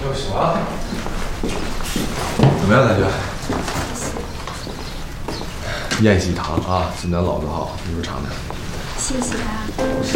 又醒了，怎么样，大娟？宴喜堂啊，济南老字号，一会儿尝尝。 谢谢啊。